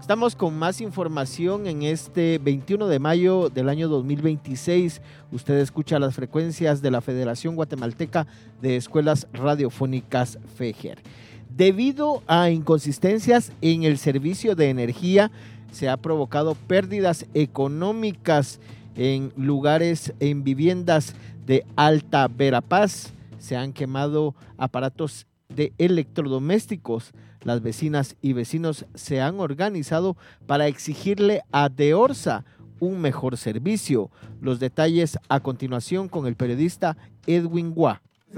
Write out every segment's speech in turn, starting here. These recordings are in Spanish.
Estamos con más información en este 21 de mayo del año 2026. Usted escucha las frecuencias de la Federación Guatemalteca de Escuelas Radiofónicas FEGER. Debido a inconsistencias en el servicio de energía, se ha provocado pérdidas económicas en lugares, en viviendas de Alta Verapaz. Se han quemado aparatos de electrodomésticos. Las vecinas y vecinos se han organizado para exigirle a Deorsa un mejor servicio. Los detalles a continuación con el periodista Edwin Guá.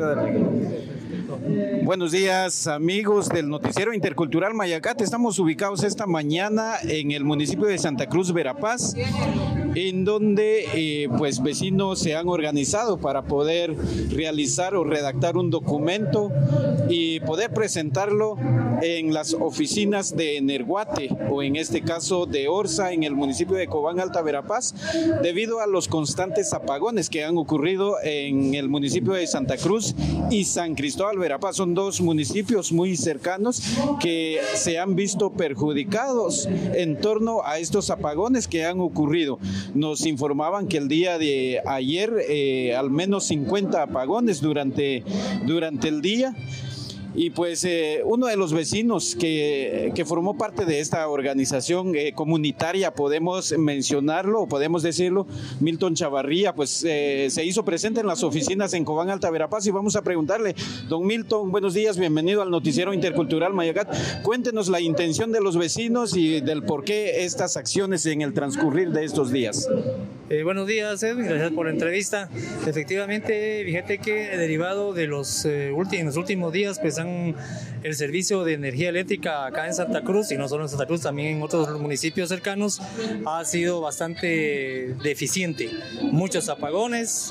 Buenos días, amigos del Noticiero Intercultural Mayacate. Estamos ubicados esta mañana en el municipio de Santa Cruz, Verapaz, en donde pues vecinos se han organizado para poder realizar o redactar un documento y poder presentarlo en las oficinas de Energuate, o en este caso de Orsa, en el municipio de Cobán, Alta Verapaz, debido a los constantes apagones que han ocurrido en el municipio de Santa Cruz y San Cristóbal Verapaz. Son dos municipios muy cercanos que se han visto perjudicados en torno a estos apagones que han ocurrido. Nos informaban que el día de ayer al menos 50 apagones durante el día. Y pues uno de los vecinos que formó parte de esta organización comunitaria, podemos mencionarlo o podemos decirlo, Milton Chavarría, pues se hizo presente en las oficinas en Cobán, Alta Verapaz, y vamos a preguntarle, don Milton, buenos días, bienvenido al Noticiero Intercultural Mayacate. Cuéntenos la intención de los vecinos y del por qué estas acciones en el transcurrir de estos días. Buenos días, Edwin, gracias por la entrevista. Efectivamente, fíjate que derivado de los últimos días, pues el servicio de energía eléctrica acá en Santa Cruz, y no solo en Santa Cruz, también en otros municipios cercanos, ha sido bastante deficiente. Muchos apagones,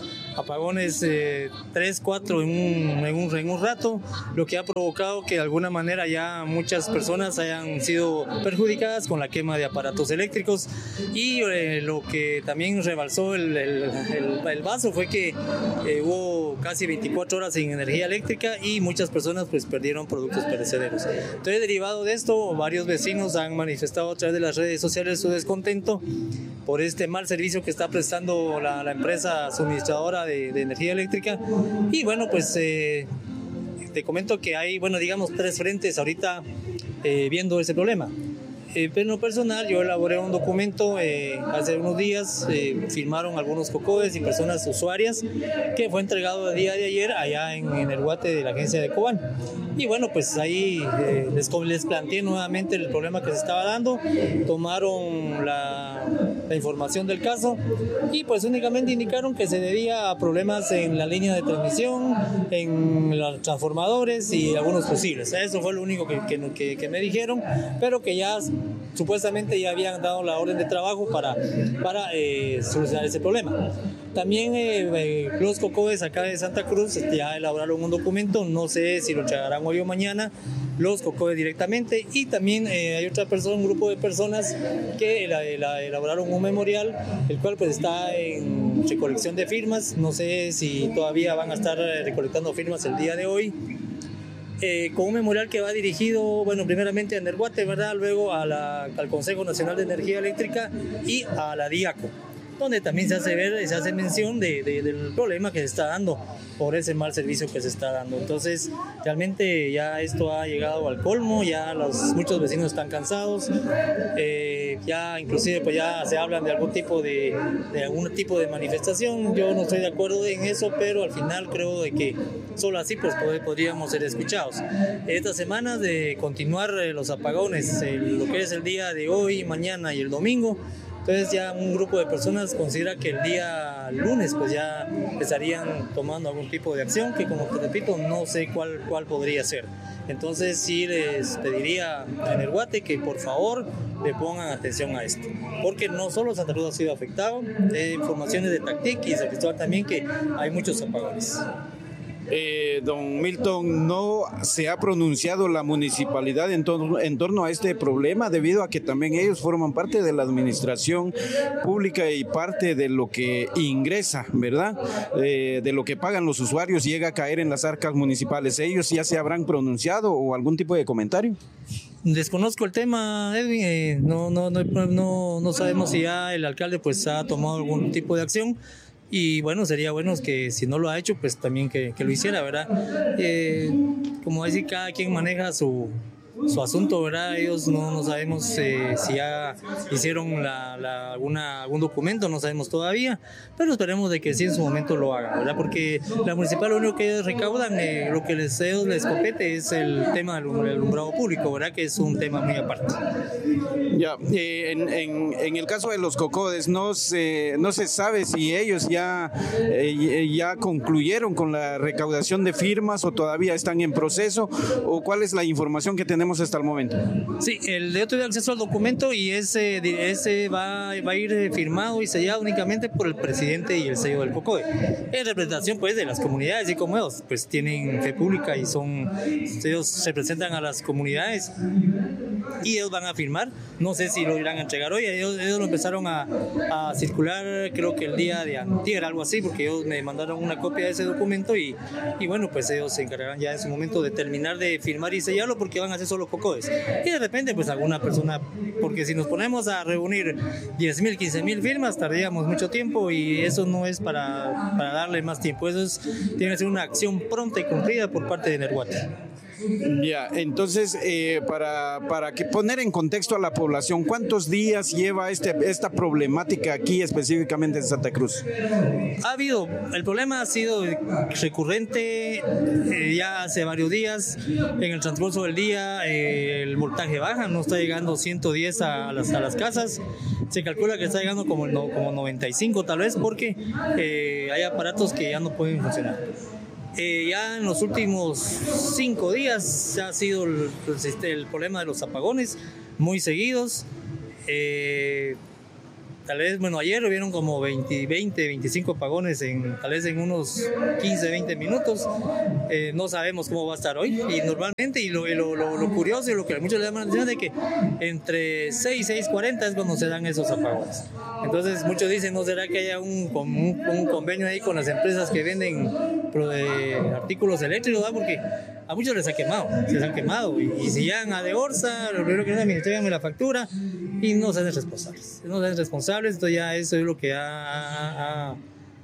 3, 4 en un rato, lo que ha provocado que de alguna manera ya muchas personas hayan sido perjudicadas con la quema de aparatos eléctricos, y lo que también rebalsó el vaso fue que hubo casi 24 horas sin energía eléctrica y muchas personas pues perdieron productos perecederos. Entonces, derivado de esto, varios vecinos han manifestado a través de las redes sociales su descontento por este mal servicio que está prestando la empresa suministradora de energía eléctrica. Y bueno, pues te comento que hay, digamos, 3 frentes ahorita viendo ese problema. En lo personal, yo elaboré un documento hace unos días, firmaron algunos COCODES y personas usuarias, que fue entregado el día de ayer allá en el Guate de la agencia de Cobán. Y bueno, pues ahí les planteé nuevamente el problema que se estaba dando, tomaron la información del caso y pues únicamente indicaron que se debía a problemas en la línea de transmisión, en los transformadores y algunos fusibles. Eso fue lo único que me dijeron, pero que ya supuestamente ya habían dado la orden de trabajo para solucionar ese problema. También los COCODES acá de Santa Cruz ya elaboraron un documento, no sé si lo entregarán hoy o mañana, los COCODES directamente, y también hay un grupo de personas que elaboraron un memorial, el cual pues está en recolección de firmas. No sé si todavía van a estar recolectando firmas el día de hoy, con un memorial que va dirigido, primeramente a Energuate, ¿verdad? Luego al Consejo Nacional de Energía Eléctrica y a la DIACO, donde también se hace mención del problema que se está dando por ese mal servicio que se está dando. Entonces, realmente ya esto ha llegado al colmo, ya muchos vecinos están cansados, ya inclusive pues ya se hablan de algún tipo de manifestación. Yo no estoy de acuerdo en eso, pero al final creo de que solo así pues podríamos ser escuchados. Estas semanas de continuar los apagones, lo que es el día de hoy, mañana y el domingo, entonces ya un grupo de personas considera que el día lunes pues ya estarían tomando algún tipo de acción, que como te repito, no sé cuál podría ser. Entonces sí les pediría a Energuate que por favor le pongan atención a esto, porque no solo Santa Cruz ha sido afectado, informaciones de Tactic y San Cristóbal también, que hay muchos apagones. Don Milton, ¿no se ha pronunciado la municipalidad en torno a este problema, debido a que también ellos forman parte de la administración pública y parte de lo que ingresa, ¿verdad? De lo que pagan los usuarios llega a caer en las arcas municipales? ¿Ellos ya se habrán pronunciado o algún tipo de comentario? Desconozco el tema, Edwin, no sabemos si ya el alcalde pues ha tomado algún tipo de acción. Y bueno, sería bueno que si no lo ha hecho, pues también que lo hiciera, ¿verdad? Como decir, cada quien maneja su asunto, ¿verdad? Ellos no sabemos si ya hicieron algún documento, no sabemos todavía, pero esperemos de que sí en su momento lo hagan, ¿verdad? Porque la municipal lo único que ellos recaudan, lo que ellos les compete es el tema del alumbrado público, ¿verdad? Que es un tema muy aparte. Ya, en el caso de los cocodes, no se sabe si ellos ya concluyeron con la recaudación de firmas o todavía están en proceso, o cuál es la información que tenemos hasta el momento. Sí, yo tuve acceso al documento y ese va a ir firmado y sellado únicamente por el presidente y el sello del COCODE. En representación pues de las comunidades, y como ellos pues tienen fe pública y ellos representan a las comunidades y ellos van a firmar. No sé si lo irán a entregar hoy. Ellos lo empezaron a circular, creo que el día de antier, algo así, porque ellos me mandaron una copia de ese documento y bueno, pues ellos se encargarán ya en su momento de terminar de firmar y sellarlo, porque van a hacer solo cocodes. Y de repente, pues alguna persona, porque si nos ponemos a reunir 10,000, 15,000 firmas, tardaríamos mucho tiempo y eso no es para darle más tiempo. Eso tiene que ser una acción pronta y cumplida por parte de Energuate. Ya, entonces, para poner en contexto a la población, ¿cuántos días lleva esta problemática aquí específicamente en Santa Cruz? El problema ha sido recurrente ya hace varios días. En el transcurso del día el voltaje baja, no está llegando 110 a las casas. Se calcula que está llegando como 95 tal vez, porque hay aparatos que ya no pueden funcionar. Ya en los últimos 5 días ha sido el problema de los apagones muy seguidos. Tal vez, ayer hubieron como 25 apagones tal vez en unos 15, 20 minutos. No sabemos cómo va a estar hoy. Y normalmente, y lo curioso y lo que a muchos le llaman la atención es de que entre 6 y 6:40 es cuando se dan esos apagones. Entonces muchos dicen, ¿no será que haya un convenio ahí con las empresas que venden artículos eléctricos? ¿Verdad? Porque a muchos se han quemado. Y si llegan a de Orsa, lo primero que hacen es tráiganme la factura y no se hacen responsables. Entonces ya eso es lo que ha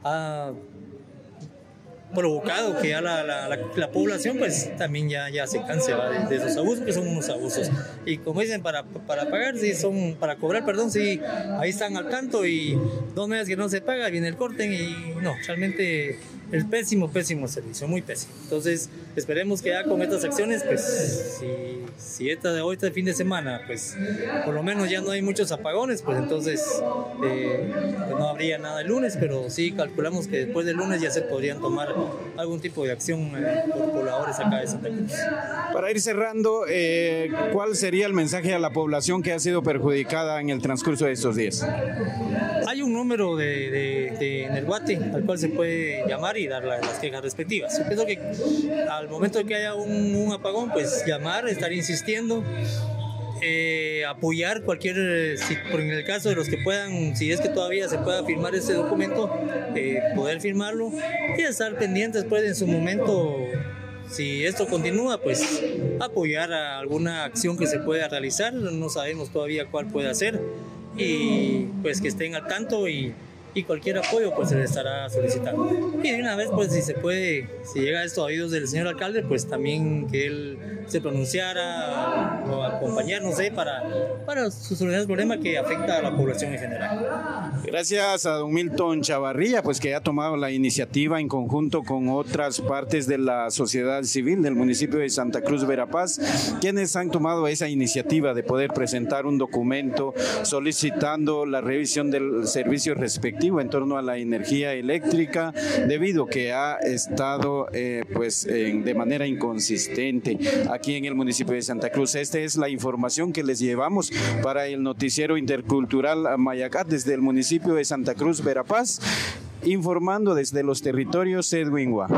provocado que ya la población pues también ya se canse de esos abusos, que son unos abusos. Y como dicen, para pagar, para cobrar, sí, ahí están al tanto, y 2 meses que no se paga, viene el corte y no, realmente el pésimo servicio, muy pésimo. Entonces esperemos que ya con estas acciones, pues si este fin de semana, pues por lo menos ya no hay muchos apagones, pues entonces pues no habría nada el lunes, pero sí calculamos que después del lunes ya se podrían tomar algún tipo de acción por pobladores acá de Santa Cruz. Para ir cerrando, ¿cuál sería el mensaje a la población que ha sido perjudicada en el transcurso de estos días? Hay un número de Energuate al cual se puede llamar y dar las quejas respectivas. Yo pienso que al momento de que haya un apagón, pues llamar, estar insistiendo, apoyar en el caso de los que puedan, si es que todavía se pueda firmar ese documento, poder firmarlo y estar pendientes pues en su momento. Si esto continúa, pues apoyar a alguna acción que se pueda realizar, no sabemos todavía cuál puede ser, y pues que estén al tanto y cualquier apoyo pues se le estará solicitando. Y de una vez pues si llega esto a oídos del señor alcalde, pues también que él se pronunciara o acompañar, no sé, para solucionar el problema que afecta a la población en general. Gracias a don Milton Chavarría, pues que ha tomado la iniciativa en conjunto con otras partes de la sociedad civil del municipio de Santa Cruz Verapaz, quienes han tomado esa iniciativa de poder presentar un documento solicitando la revisión del servicio respectivo en torno a la energía eléctrica, debido que ha estado de manera inconsistente aquí en el municipio de Santa Cruz. Esta es la información que les llevamos para el noticiero intercultural Mayacat desde el municipio de Santa Cruz Verapaz, informando desde los territorios Edwin Hua.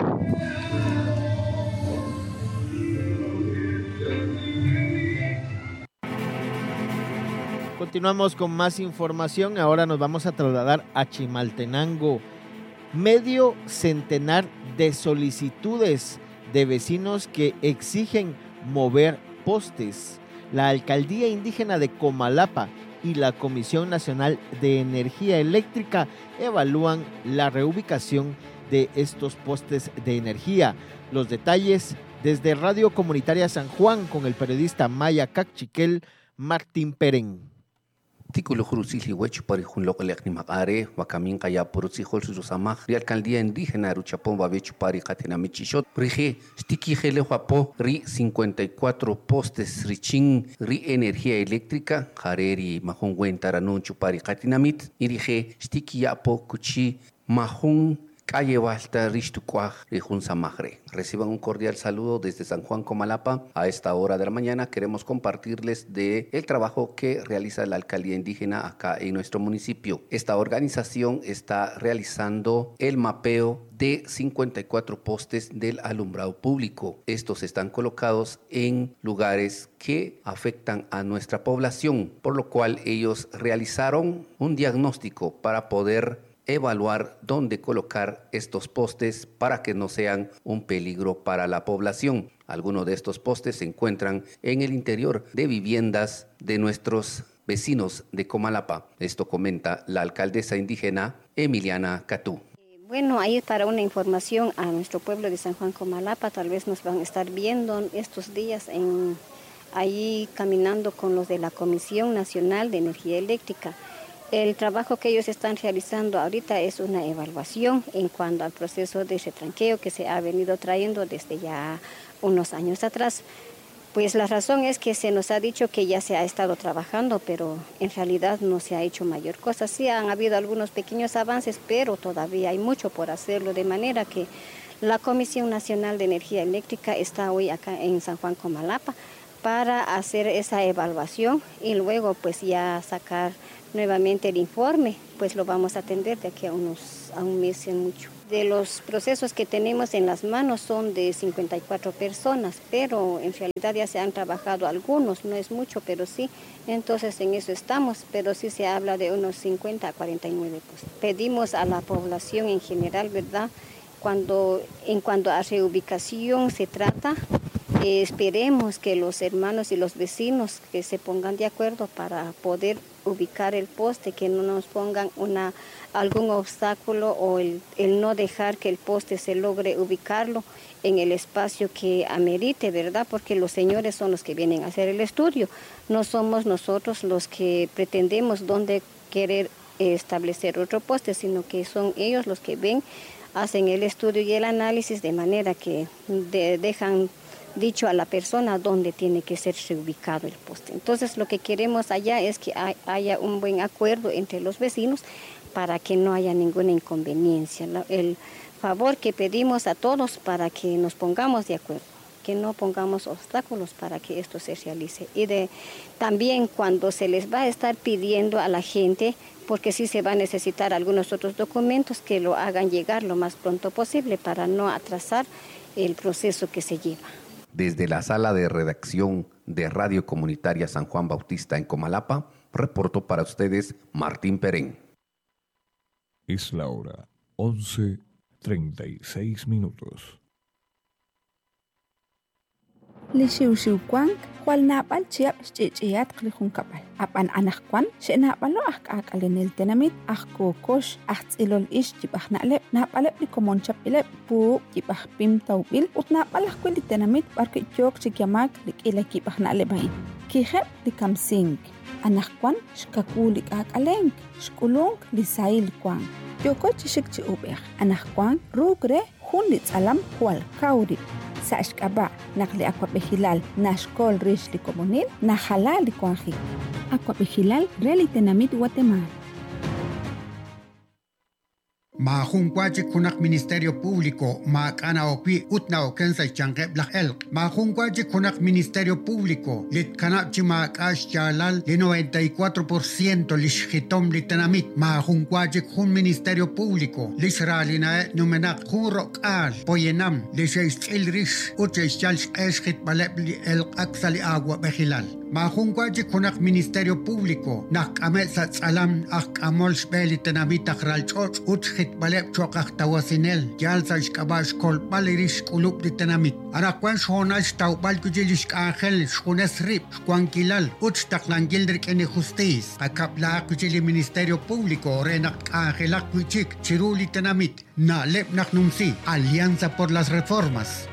Continuamos con más información. Ahora nos vamos a trasladar a Chimaltenango. Medio centenar de solicitudes de vecinos que exigen mover postes. la Alcaldía Indígena de Comalapa y la Comisión Nacional de Energía Eléctrica evalúan la reubicación de estos postes de energía. Los detalles desde Radio Comunitaria San Juan con el periodista maya Cachiquel, Martín Perén. Tículo Jurusili Huecho Parijun Locolec Nimacare, Huacamin Caya Poruzijol Susamaj, Ri Alcaldía Indígena Ruchapón Babecho Pari Catenamichichot, Rige, Stiki Gele Huapo, Ri 54 postes Richin, Ri Energía Eléctrica, Jareri Mahun Huentaranun Chupari Catenamit, y Rige, Stiki Yapo Cuchi, Mahun Calle Balta Rishtucuaj Rijun Samajre. Reciban un cordial saludo desde San Juan Comalapa. A esta hora de la mañana queremos compartirles el trabajo que realiza la Alcaldía Indígena acá en nuestro municipio. Esta organización está realizando el mapeo de 54 postes del alumbrado público. Estos están colocados en lugares que afectan a nuestra población, por lo cual ellos realizaron un diagnóstico para poder evaluar dónde colocar estos postes para que no sean un peligro para la población. Algunos de estos postes se encuentran en el interior de viviendas de nuestros vecinos de Comalapa. Esto comenta la alcaldesa indígena Emiliana Catú. Bueno, ahí para una información a nuestro pueblo de San Juan Comalapa, tal vez nos van a estar viendo estos días ahí caminando con los de la Comisión Nacional de Energía Eléctrica. El trabajo que ellos están realizando ahorita es una evaluación en cuanto al proceso de retranqueo que se ha venido trayendo desde ya unos años atrás. Pues la razón es que se nos ha dicho que ya se ha estado trabajando, pero en realidad no se ha hecho mayor cosa. Sí han habido algunos pequeños avances, pero todavía hay mucho por hacerlo, de manera que la Comisión Nacional de Energía Eléctrica está hoy acá en San Juan Comalapa para hacer esa evaluación y luego pues ya sacar nuevamente el informe, pues lo vamos a atender de aquí a un mes en mucho. De los procesos que tenemos en las manos son de 54 personas, pero en realidad ya se han trabajado algunos, no es mucho, pero sí, entonces en eso estamos, pero sí se habla de unos 50 a 49. Pues. Pedimos a la población en general, ¿verdad? En cuanto a reubicación se trata, esperemos que los hermanos y los vecinos que se pongan de acuerdo para poder ubicar el poste, que no nos pongan algún obstáculo o el no dejar que el poste se logre ubicarlo en el espacio que amerite, ¿verdad? Porque los señores son los que vienen a hacer el estudio, no somos nosotros los que pretendemos dónde querer establecer otro poste, sino que son ellos los que hacen el estudio y el análisis de manera que dejan dicho a la persona dónde tiene que ser reubicado el poste. Entonces lo que queremos allá es que haya un buen acuerdo entre los vecinos para que no haya ninguna inconveniencia. El favor que pedimos a todos para que nos pongamos de acuerdo, que no pongamos obstáculos para que esto se realice. Y también cuando se les va a estar pidiendo a la gente, porque sí se va a necesitar algunos otros documentos, que lo hagan llegar lo más pronto posible para no atrasar el proceso que se lleva. Desde la sala de redacción de Radio Comunitaria San Juan Bautista en Comalapa, reportó para ustedes Martín Perén. Es la hora 11:36. Lishiwshiwkwan, Hualnapal chiap chichiat klijunkapal. Apan anakwan, shenapalo akakalen el tenamit, akkokosh, aktzilol ish chipah nalep, napalep li komonchapilep, pu chipah pim taubil, utnapal akwil li tenamit, barke chok chikiamak lik ila chipah nalebain. Kijep li kamsink. Anakwan, shkakulik akalenk, shkulunk li sail kwan. Yoko chishik chi ubeh. Anakwan, rugre, hunlit alam hual kauri. Sa ashkaba nakli Aquapejilal nashkol rish li comunil na halal li kwanji. Aquapejilal reli tenamit Guatemala. Ma junquachi kunak Ministerio Público ma kana opi utna okensa change blak elk. Ma junquachi kunak Ministerio Público lit kanapchi ma kash chalal de 94% lishhitom litanamit. Ma junquachi kun Ministerio Público lishralina numenak kunrok al poyenam lisheis ilrish uche chalsh eshit balep li elk aksali agua bejilal. Mahungwaji kunak Ministerio Público, nak ame sa tsalam ak amol shbeli tenamita kralchoch utchit balep chokak tawasinel, yalsa shkabash kol balirish kulub di tenamit. Arakwan shonash tau balkujilish angel shkunes rip, shkuankilal, utchtak langildrik ene justis, akapla kujili Ministerio Público, renak angelak kuchik, chiruli tenamit, na lep nak numsi, Alianza por las Reformas.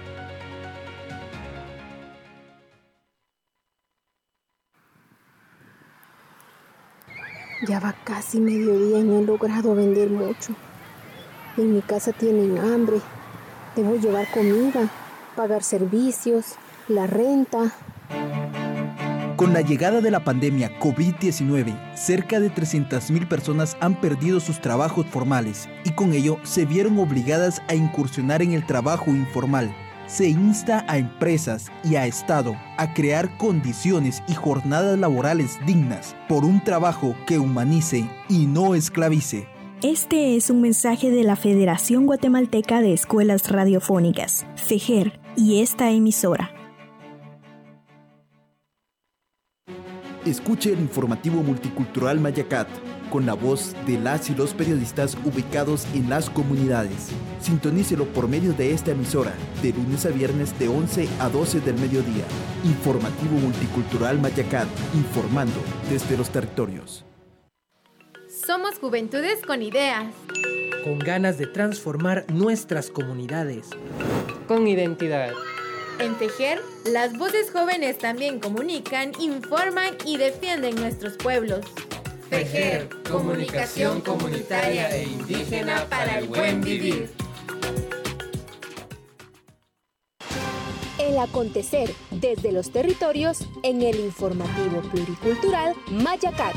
Ya va casi mediodía y no he logrado vender mucho. En mi casa tienen hambre. Debo llevar comida, pagar servicios, la renta. Con la llegada de la pandemia COVID-19, cerca de 300,000 personas han perdido sus trabajos formales y con ello se vieron obligadas a incursionar en el trabajo informal. Se insta a empresas y a Estado a crear condiciones y jornadas laborales dignas por un trabajo que humanice y no esclavice. Este es un mensaje de la Federación Guatemalteca de Escuelas Radiofónicas, FEGER, y esta emisora. Escuche el informativo multicultural Mayacat, con la voz de las y los periodistas ubicados en las comunidades. Sintonícelo por medio de esta emisora, de lunes a viernes de 11 a 12 del mediodía. Informativo multicultural Mayacat, informando desde los territorios. Somos juventudes con ideas. Con ganas de transformar nuestras comunidades. Con identidad. En FEGER, las voces jóvenes también comunican, informan y defienden nuestros pueblos. FEGER, comunicación comunitaria e indígena para el buen vivir. El acontecer desde los territorios en el informativo pluricultural Mayacat.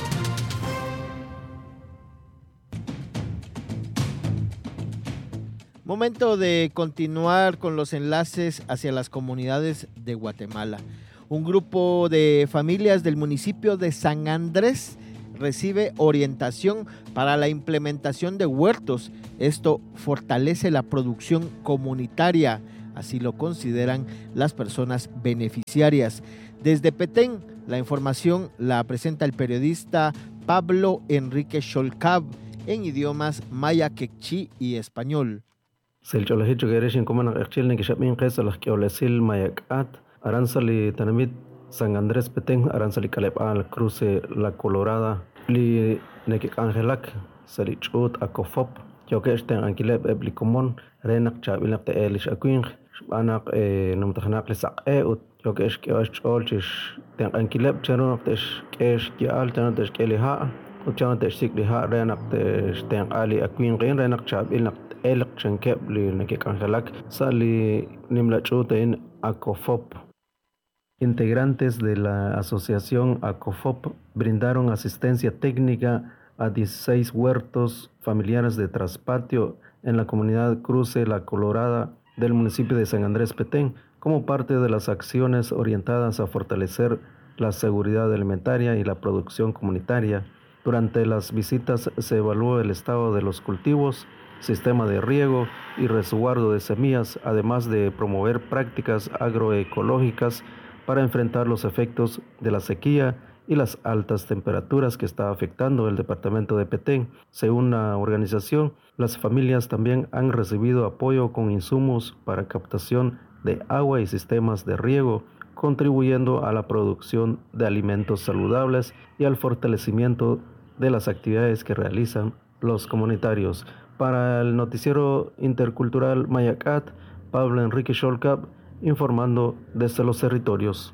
Momento de continuar con los enlaces hacia las comunidades de Guatemala. Un grupo de familias del municipio de San Andrés recibe orientación para la implementación de huertos. Esto fortalece la producción comunitaria, así lo consideran las personas beneficiarias. Desde Petén, la información la presenta el periodista Pablo Enrique Xolcab en idiomas maya, quechí y español. Selcholahicho Gereshin Comanak Echilnik Shapmin Kesalah Kiolesil Mayacat, Aranzali Tanamit, San Andrés Petén, Aranzali Caleb al Cruce La Colorada, Li Nekik Angelak, Salichut Akofop, Yokesten Ankileb Eblicomon, Renak Chabilak de Elish Aquing, Anak Numtahanak Lisak Eut, Yokesh Kiosh Olchish, Ten Ankileb Cherunak Tesh Kesh Kial, Tenatesh Keliha, Uchanatesh Sikliha, Renak Tesh Ten Ali Aquing, Renak Chabilak. Elk Chenkep li Nekik Angelak, Sali Nimlachutein Akofop. Integrantes de la asociación Akofop brindaron asistencia técnica a 16 huertos familiares de traspatio en la comunidad Cruce La Colorada del municipio de San Andrés Petén, como parte de las acciones orientadas a fortalecer la seguridad alimentaria y la producción comunitaria. Durante las visitas se evaluó el estado de los cultivos, sistema de riego y resguardo de semillas, además de promover prácticas agroecológicas para enfrentar los efectos de la sequía y las altas temperaturas que está afectando el departamento de Petén. Según la organización, las familias también han recibido apoyo con insumos para captación de agua y sistemas de riego, contribuyendo a la producción de alimentos saludables y al fortalecimiento de las actividades que realizan los comunitarios. Para el noticiero intercultural Mayacat, Pablo Enrique Xolcab, informando desde los territorios.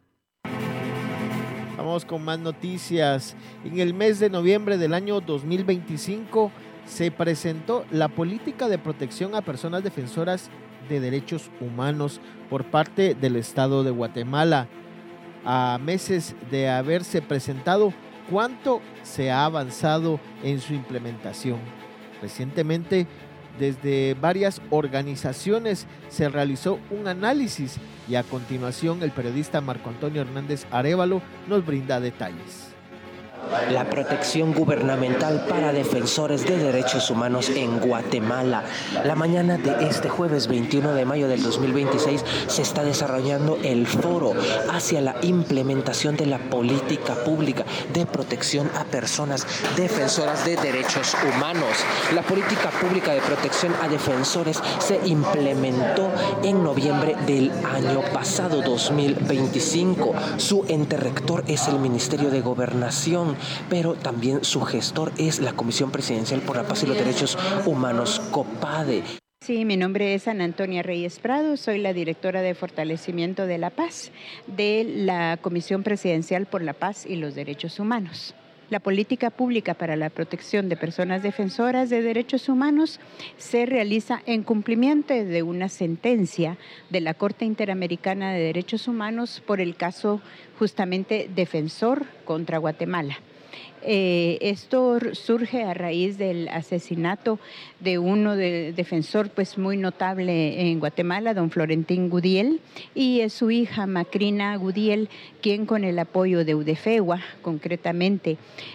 Vamos con más noticias. En el mes de noviembre del año 2025 se presentó la política de protección a personas defensoras de derechos humanos por parte del Estado de Guatemala. A meses de haberse presentado, ¿cuánto se ha avanzado en su implementación? Recientemente, desde varias organizaciones se realizó un análisis y a continuación el periodista Marco Antonio Hernández Arévalo nos brinda detalles. La protección gubernamental para defensores de derechos humanos en Guatemala. La mañana de este jueves 21 de mayo del 2026 se está desarrollando el foro hacia la implementación de la política pública de protección a personas defensoras de derechos humanos. La política pública de protección a defensores se implementó en noviembre del año pasado, 2025. Su ente rector es el Ministerio de Gobernación, pero también su gestor es la Comisión Presidencial por la Paz y los Derechos Humanos, COPADE. Sí, mi nombre es Ana Antonia Reyes Prado, soy la directora de Fortalecimiento de la Paz de la Comisión Presidencial por la Paz y los Derechos Humanos. La política pública para la protección de personas defensoras de derechos humanos se realiza en cumplimiento de una sentencia de la Corte Interamericana de Derechos Humanos por el caso justamente Defensor contra Guatemala. Esto surge a raíz del asesinato de uno de defensor pues muy notable en Guatemala, don Florentín Gudiel, y es su hija Macrina Gudiel, quien con el apoyo de UDEFEGUA, concretamente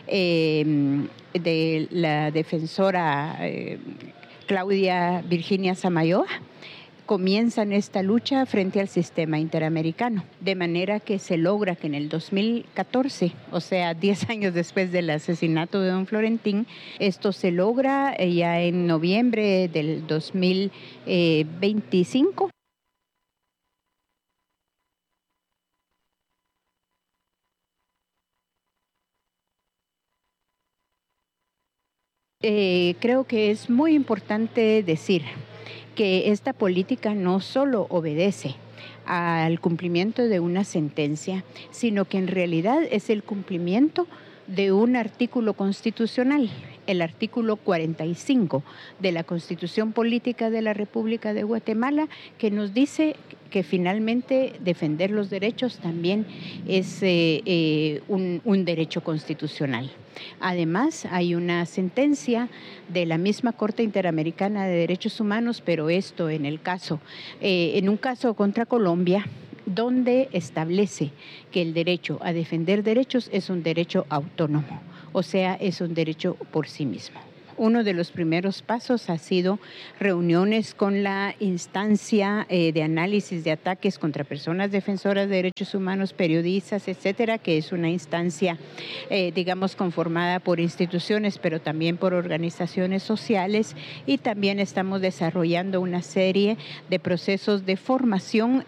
de la defensora Claudia Virginia Samayoa, comienzan esta lucha frente al sistema interamericano, de manera que se logra que en el 2014, o sea, 10 años después del asesinato de don Florentín, esto se logra ya en noviembre del 2025. Creo que es muy importante decir que esta política no solo obedece al cumplimiento de una sentencia, sino que en realidad es el cumplimiento de un artículo constitucional, el artículo 45 de la Constitución Política de la República de Guatemala, que nos dice que finalmente defender los derechos también es un derecho constitucional. Además, hay una sentencia de la misma Corte Interamericana de Derechos Humanos, pero esto en un caso contra Colombia, donde establece que el derecho a defender derechos es un derecho autónomo, o sea, es un derecho por sí mismo. Uno de los primeros pasos ha sido reuniones con la instancia de análisis de ataques contra personas defensoras de derechos humanos, periodistas, etcétera, que es una instancia, digamos, conformada por instituciones, pero también por organizaciones sociales, y también estamos desarrollando una serie de procesos de formación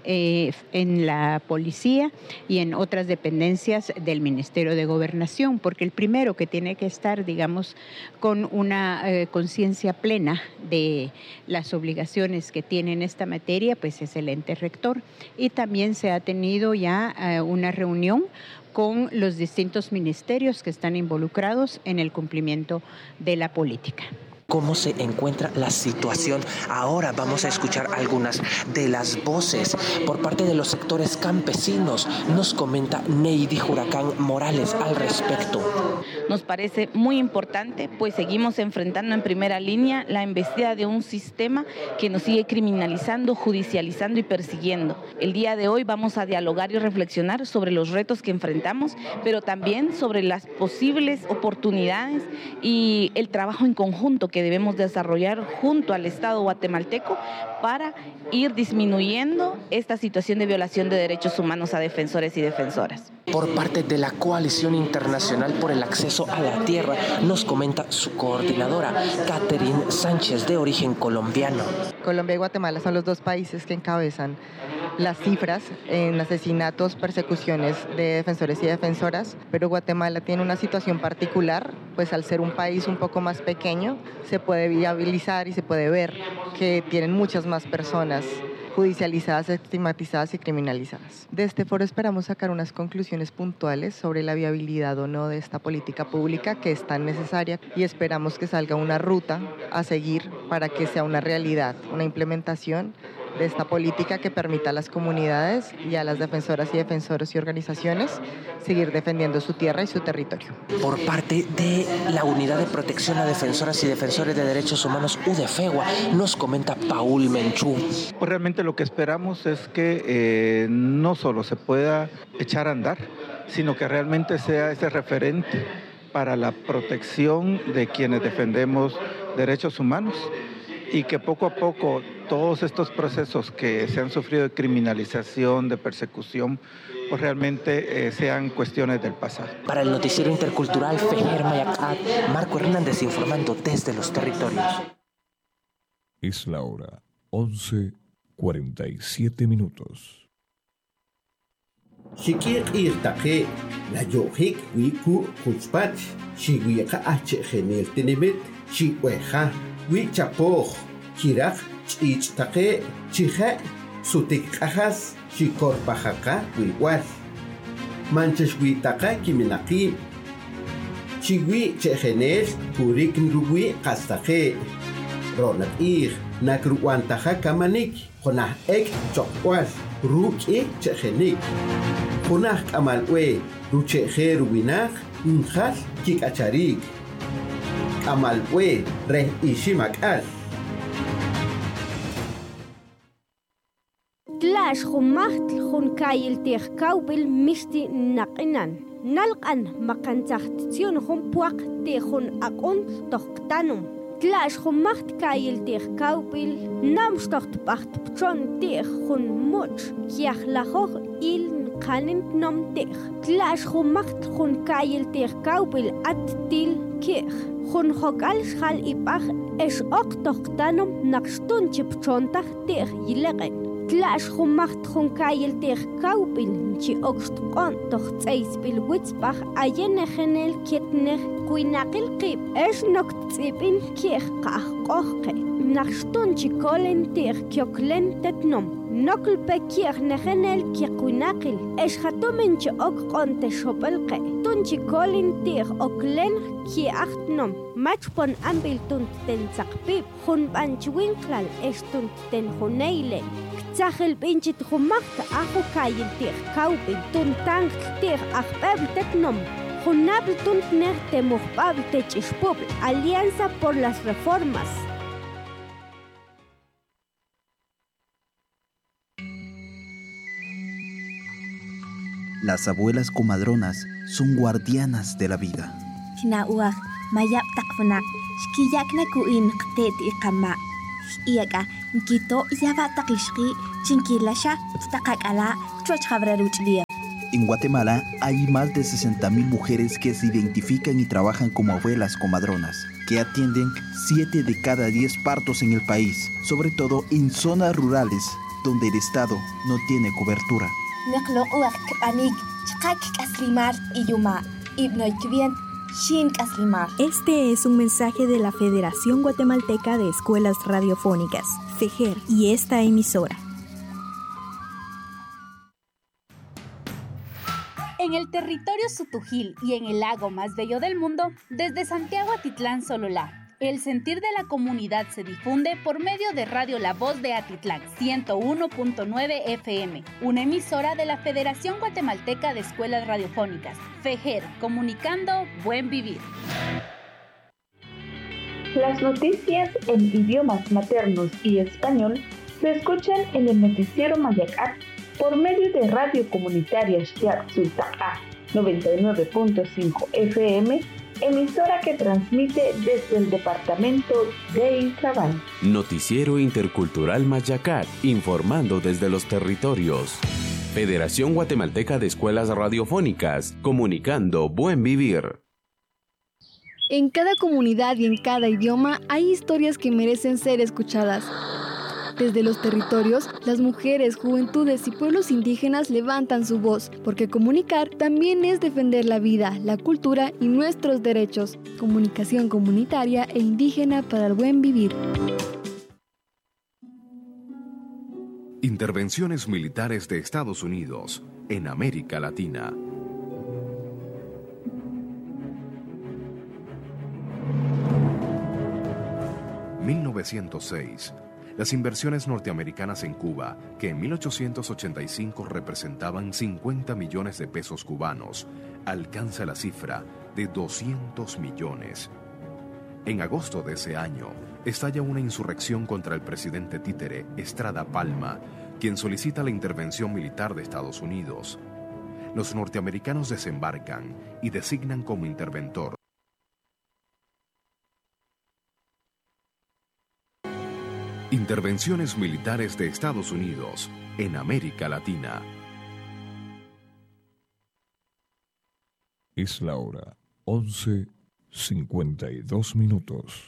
en la policía y en otras dependencias del Ministerio de Gobernación, porque el primero que tiene que estar, digamos, con una conciencia plena de las obligaciones que tiene en esta materia, pues es el ente rector. Y también se ha tenido ya una reunión con los distintos ministerios que están involucrados en el cumplimiento de la política. ¿Cómo se encuentra la situación? Ahora vamos a escuchar algunas de las voces por parte de los sectores campesinos. Nos comenta Neidy Huracán Morales al respecto. Nos parece muy importante, pues seguimos enfrentando en primera línea la embestida de un sistema que nos sigue criminalizando, judicializando y persiguiendo. El día de hoy vamos a dialogar y reflexionar sobre los retos que enfrentamos, pero también sobre las posibles oportunidades y el trabajo en conjunto que debemos desarrollar junto al Estado guatemalteco para ir disminuyendo esta situación de violación de derechos humanos a defensores y defensoras. Por parte de la Coalición Internacional por el Acceso a la Tierra, nos comenta su coordinadora, Catherine Sánchez, de origen colombiano. Colombia y Guatemala son los dos países que encabezan las cifras en asesinatos, persecuciones de defensores y defensoras, pero Guatemala tiene una situación particular, pues al ser un país un poco más pequeño, se puede viabilizar y se puede ver que tienen muchas más personas judicializadas, estigmatizadas y criminalizadas. De este foro esperamos sacar unas conclusiones puntuales sobre la viabilidad o no de esta política pública que es tan necesaria, y esperamos que salga una ruta a seguir para que sea una realidad, una implementación de esta política que permita a las comunidades y a las defensoras y defensores y organizaciones seguir defendiendo su tierra y su territorio. Por parte de la Unidad de Protección a Defensoras y Defensores de Derechos Humanos, UDEFEGUA, nos comenta Paul Menchú. Pues realmente lo que esperamos es que no solo se pueda echar a andar, sino que realmente sea ese referente para la protección de quienes defendemos derechos humanos y que poco a poco todos estos procesos que se han sufrido de criminalización, de persecución, pues realmente sean cuestiones del pasado. Para el Noticiero Intercultural Fejer Mayacat, Marco Hernández informando desde los territorios. Es la hora 11:47. Shikir irtaqe la yohik wiku kuspach shiwiqa genel tenemet shiweja wichapoj kiraj chichtaqe chija sutikqajas shikorpajaqa wiwal manchash witaqa kiminaqi shiwi chegenel kurik ruwi qastaqe ronak ir nakruwantaja kamanik jonah ek chokwal ruki chegenik jonah kamalwe ruchejer winak unjal kikacharik kamalwe re ishimakal Tlash jumaht junkayil tejkaubil misti naqinan nalqan maqantzaqtizion jumpuaq tejun akon toqtanum Tlash jumaht kayil tejkaubil namstocht pacht pchon tejun much kiahlajoj il qanin nom tej Tlash jumaht junkayil tejkaubil attil kej jun jokal xal ipaj es ok toqtanum naqstun chipchontaj tej yileqen Tlash jumacht junkayil tejkaubil chi okstqon toqtzeis bil witzbach ayenejenel kietnej kuinaqil qib es noktzipin kiej qaqqoqe naqstun chikolen tej kyoklen tetnom noklpe kiej nejenel kiekuinaqil es jatomen chi okqon texopelqe tun chikolen tej oklen kiachtnom machpon ambil tunt ten tzaqpib jun banchwinklal es tunt ten juneile Tzahel pinchit jumacht ajo kayil tij kaupin tuntang tij ajpebl tetnom junabl tuntner temujpabl techishpubl Alianza por las Reformas. Las abuelas comadronas son guardianas de la vida. Tinauaj mayap takfunak shkiyakna kuin qtet iqama Iaka, Nkito, Yava Takishki, Chinquilasha, Takakala, Chochhavraruchlia. En Guatemala hay más de 60,000 mujeres que se identifican y trabajan como abuelas comadronas, que atienden 7 de cada 10 partos en el país, sobre todo en zonas rurales donde el Estado no tiene cobertura. Este es un mensaje de la Federación Guatemalteca de Escuelas Radiofónicas, FEJER, y esta emisora. En el territorio Sutujil y en el lago más bello del mundo, desde Santiago Atitlán Sololá, el sentir de la comunidad se difunde por medio de Radio La Voz de Atitlán, 101.9 FM, una emisora de la Federación Guatemalteca de Escuelas Radiofónicas, FEJER, comunicando buen vivir. Las noticias en idiomas maternos y español se escuchan en el noticiero Mayacat por medio de Radio Comunitaria Xtiac-Sultaca 99.5 FM, emisora que transmite desde el departamento de Izabal. Noticiero Intercultural Mayacat, informando desde los territorios. Federación Guatemalteca de Escuelas Radiofónicas, comunicando buen vivir. En cada comunidad y en cada idioma hay historias que merecen ser escuchadas. Desde los territorios, las mujeres, juventudes y pueblos indígenas levantan su voz, porque comunicar también es defender la vida, la cultura y nuestros derechos. Comunicación comunitaria e indígena para el buen vivir. Intervenciones militares de Estados Unidos en América Latina. (1906) Las inversiones norteamericanas en Cuba, que en 1885 representaban 50 millones de pesos cubanos, alcanza la cifra de 200 millones. En agosto de ese año, estalla una insurrección contra el presidente títere Estrada Palma, quien solicita la intervención militar de Estados Unidos. Los norteamericanos desembarcan y designan como interventor Intervenciones militares de Estados Unidos en América Latina. Es la hora 11:52.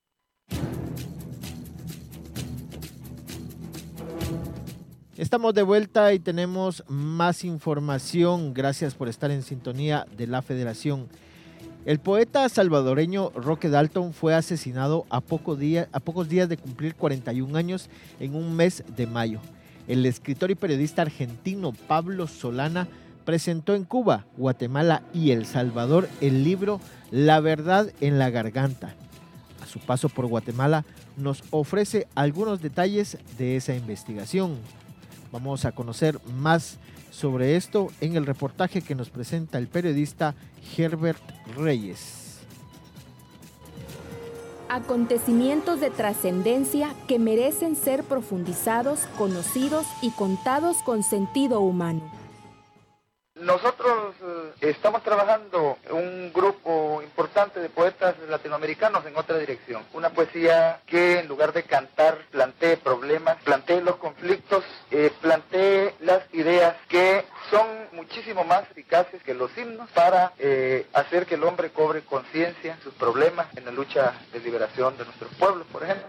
Estamos de vuelta y tenemos más información. Gracias por estar en sintonía de la Federación. El poeta salvadoreño Roque Dalton fue asesinado a pocos días de cumplir 41 años en un mes de mayo. El escritor y periodista argentino Pablo Solana presentó en Cuba, Guatemala y El Salvador el libro La verdad en la garganta. A su paso por Guatemala nos ofrece algunos detalles de esa investigación. Vamos a conocer más sobre esto en el reportaje que nos presenta el periodista Herbert Reyes. Acontecimientos de trascendencia que merecen ser profundizados, conocidos y contados con sentido humano. Nosotros estamos trabajando un grupo importante de poetas latinoamericanos en otra dirección. Una poesía que en lugar de cantar plantee problemas, plantee los conflictos, plantee las ideas que son muchísimo más eficaces que los himnos para hacer que el hombre cobre conciencia en sus problemas en la lucha de liberación de nuestros pueblos, por ejemplo.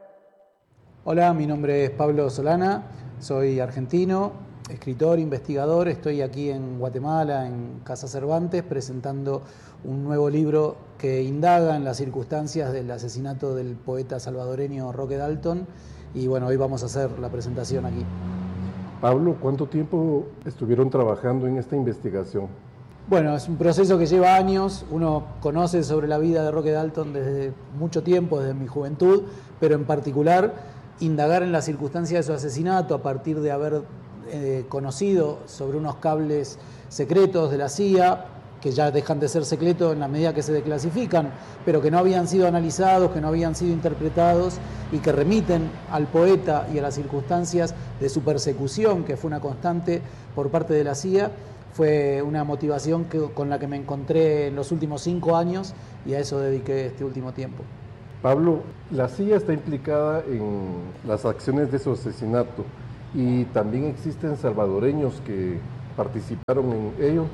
Hola, mi nombre es Pablo Solana, soy argentino, escritor, investigador. Estoy aquí en Guatemala, en Casa Cervantes, presentando un nuevo libro que indaga en las circunstancias del asesinato del poeta salvadoreño Roque Dalton. Y bueno, hoy vamos a hacer la presentación aquí. Pablo, ¿cuánto tiempo estuvieron trabajando en esta investigación? Bueno, es un proceso que lleva años. Uno conoce sobre la vida de Roque Dalton desde mucho tiempo, desde mi juventud, pero en particular indagar en las circunstancias de su asesinato a partir de haber conocido sobre unos cables secretos de la CIA, que ya dejan de ser secretos en la medida que se declasifican, pero que no habían sido analizados, que no habían sido interpretados y que remiten al poeta y a las circunstancias de su persecución, que fue una constante por parte de la CIA. Fue una motivación con la que me encontré en los últimos 5 años y a eso dediqué este último tiempo. Pablo, la CIA está implicada en las acciones de su asesinato y también existen salvadoreños que participaron en ello.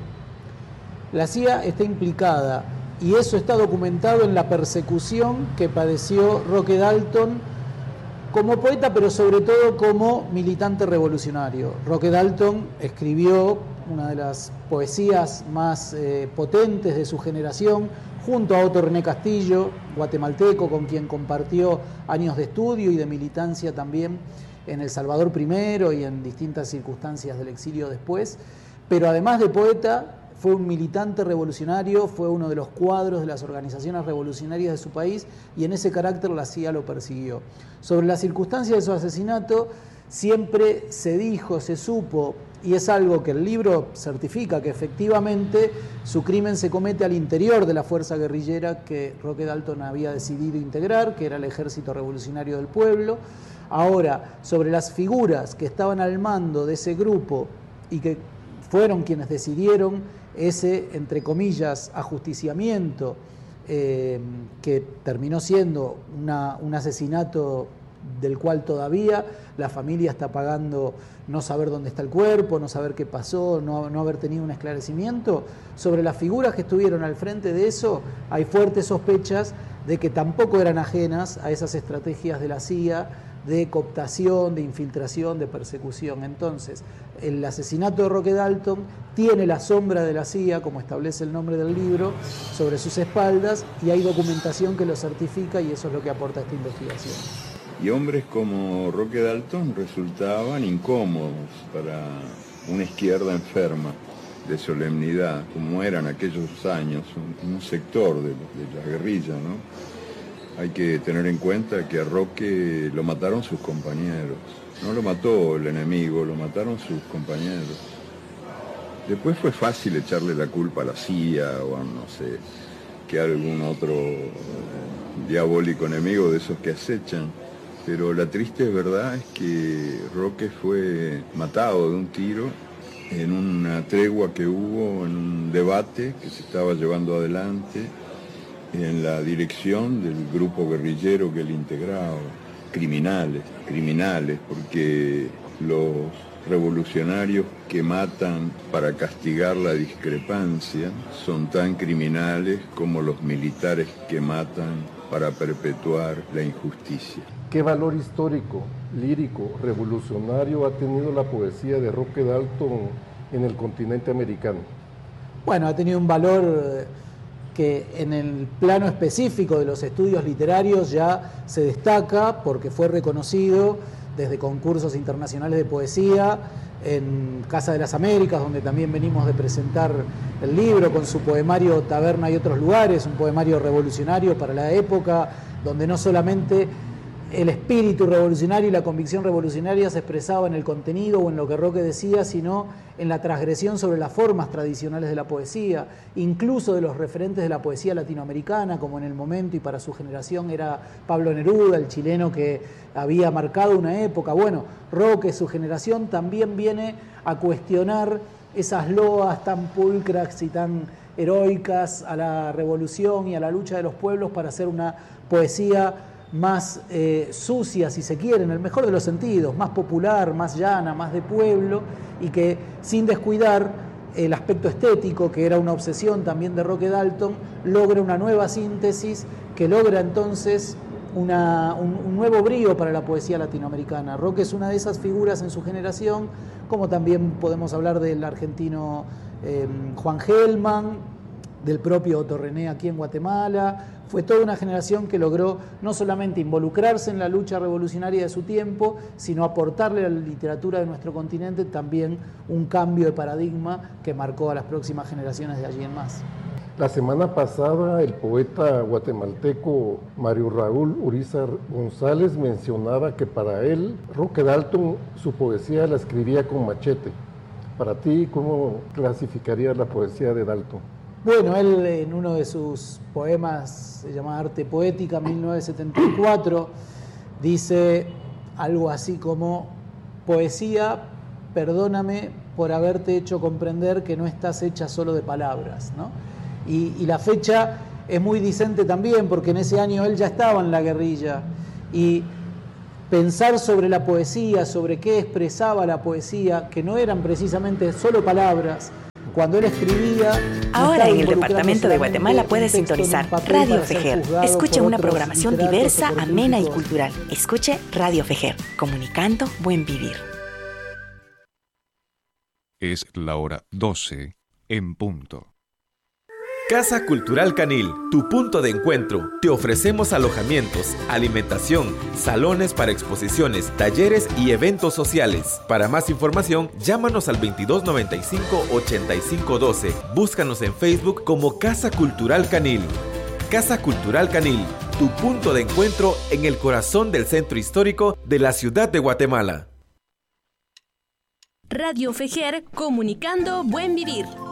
La CIA está implicada y eso está documentado en la persecución que padeció Roque Dalton como poeta, pero sobre todo como militante revolucionario. Roque Dalton escribió una de las poesías más potentes de su generación, junto a Otto René Castillo, guatemalteco, con quien compartió años de estudio y de militancia también en El Salvador primero y en distintas circunstancias del exilio después. Pero además de poeta, fue un militante revolucionario, fue uno de los cuadros de las organizaciones revolucionarias de su país y en ese carácter la CIA lo persiguió. Sobre las circunstancias de su asesinato siempre se dijo, se supo, y es algo que el libro certifica, que efectivamente su crimen se comete al interior de la fuerza guerrillera que Roque Dalton había decidido integrar, que era el Ejército Revolucionario del Pueblo. Ahora, sobre las figuras que estaban al mando de ese grupo y que fueron quienes decidieron ese, entre comillas, ajusticiamiento, que terminó siendo un asesinato del cual todavía la familia está pagando no saber dónde está el cuerpo, no saber qué pasó, no haber tenido un esclarecimiento. Sobre las figuras que estuvieron al frente de eso, hay fuertes sospechas de que tampoco eran ajenas a esas estrategias de la CIA de cooptación, de infiltración, de persecución. Entonces, el asesinato de Roque Dalton tiene la sombra de la CIA, como establece el nombre del libro, sobre sus espaldas, y hay documentación que lo certifica, y eso es lo que aporta esta investigación. Y hombres como Roque Dalton resultaban incómodos para una izquierda enferma de solemnidad, como eran aquellos años, un sector de la guerrilla, ¿no? Hay que tener en cuenta que a Roque lo mataron sus compañeros. No lo mató el enemigo, lo mataron sus compañeros. Después fue fácil echarle la culpa a la CIA o a no sé, que algún otro diabólico enemigo de esos que acechan. Pero la triste verdad es que Roque fue matado de un tiro en una tregua que hubo, en un debate que se estaba llevando adelante en la dirección del grupo guerrillero que él integraba. criminales, porque los revolucionarios que matan para castigar la discrepancia son tan criminales como los militares que matan para perpetuar la injusticia. ¿Qué valor histórico, lírico, revolucionario ha tenido la poesía de Roque Dalton en el continente americano? Bueno, ha tenido un valor que en el plano específico de los estudios literarios ya se destaca porque fue reconocido desde concursos internacionales de poesía, en Casa de las Américas, donde también venimos de presentar el libro con su poemario Taberna y otros lugares, un poemario revolucionario para la época, donde no solamente el espíritu revolucionario y la convicción revolucionaria se expresaba en el contenido o en lo que Roque decía, sino en la transgresión sobre las formas tradicionales de la poesía, incluso de los referentes de la poesía latinoamericana, como en el momento y para su generación era Pablo Neruda, el chileno que había marcado una época. Bueno, Roque, su generación, también viene a cuestionar esas loas tan pulcras y tan heroicas a la revolución y a la lucha de los pueblos para hacer una poesía más sucia, si se quiere, en el mejor de los sentidos, más popular, más llana, más de pueblo, y que sin descuidar el aspecto estético, que era una obsesión también de Roque Dalton, logra una nueva síntesis que logra entonces un nuevo brío para la poesía latinoamericana. Roque es una de esas figuras en su generación, como también podemos hablar del argentino Juan Gelman, del propio Otto René aquí en Guatemala. Fue toda una generación que logró no solamente involucrarse en la lucha revolucionaria de su tiempo, sino aportarle a la literatura de nuestro continente también un cambio de paradigma que marcó a las próximas generaciones de allí en más. La semana pasada el poeta guatemalteco Mario Raúl Urizar González mencionaba que para él Roque Dalton su poesía la escribía con machete. Para ti, ¿cómo clasificarías la poesía de Dalton? Bueno, él en uno de sus poemas, se llama Arte Poética, 1974, dice algo así como: poesía, perdóname por haberte hecho comprender que no estás hecha solo de palabras, ¿no? Y la fecha es muy dicente también, porque en ese año él ya estaba en la guerrilla, y pensar sobre la poesía, sobre qué expresaba la poesía, que no eran precisamente solo palabras. Cuando él escribía... Ahora en el departamento de Guatemala puedes sintonizar Radio Fejer. Escuche una programación diversa, amena y cultural. Escuche Radio Fejer, comunicando buen vivir. Es la hora 12 en punto. Casa Cultural Canil, tu punto de encuentro. Te ofrecemos alojamientos, alimentación, salones para exposiciones, talleres y eventos sociales. Para más información, llámanos al 2295-8512. Búscanos en Facebook como Casa Cultural Canil. Casa Cultural Canil, tu punto de encuentro en el corazón del centro histórico de la ciudad de Guatemala. Radio Fejer, comunicando buen vivir.